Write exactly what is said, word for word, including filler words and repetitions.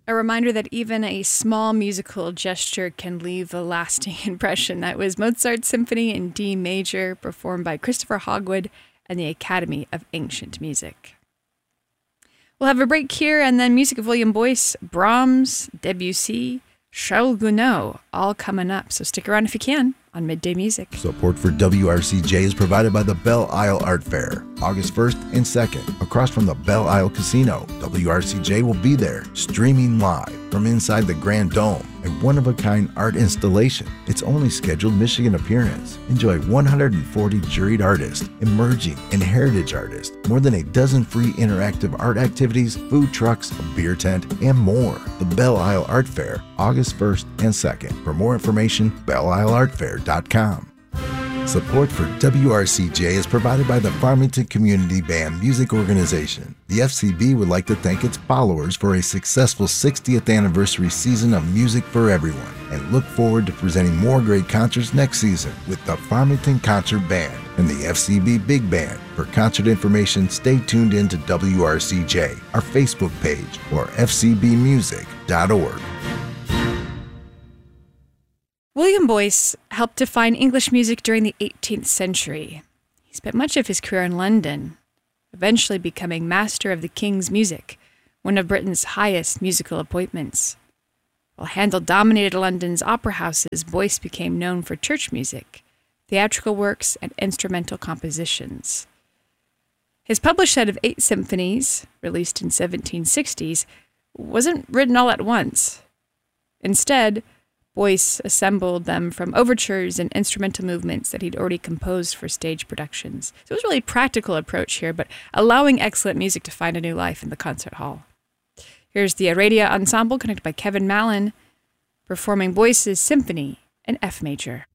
A reminder that even a small musical gesture can leave a lasting impression. That was Mozart's Symphony in D major, performed by Christopher Hogwood and the Academy of Ancient Music. We'll have a break here, and then music of William Boyce, Brahms, Debussy, Charles Gounod, all coming up. So stick around if you can on Midday Music. Support for W R C J is provided by the Belle Isle Art Fair, August first and second, across from the Belle Isle Casino. W R C J will be there, streaming live from inside the Grand Dome, a one-of-a-kind art installation. Its only scheduled Michigan appearance. Enjoy one hundred forty juried artists, emerging and heritage artists, more than a dozen free interactive art activities, food trucks, a beer tent, and more. The Belle Isle Art Fair, August first and second. For more information, belle isle art fair dot com. Support for W R C J is provided by the Farmington Community Band Music Organization. The F C B would like to thank its followers for a successful sixtieth anniversary season of music for everyone, and look forward to presenting more great concerts next season with the Farmington Concert Band and the F C B Big Band. For concert information, stay tuned in to W R C J, our Facebook page, or f c b music dot org. William Boyce helped define English music during the eighteenth century. He spent much of his career in London, eventually becoming Master of the King's Music, one of Britain's highest musical appointments. While Handel dominated London's opera houses, Boyce became known for church music, theatrical works, and instrumental compositions. His published set of eight symphonies, released in seventeen sixties, wasn't written all at once. Instead, Boyce assembled them from overtures and instrumental movements that he'd already composed for stage productions. So it was really a practical approach here, but allowing excellent music to find a new life in the concert hall. Here's the Aradia Ensemble, conducted by Kevin Mallon, performing Boyce's Symphony in F major.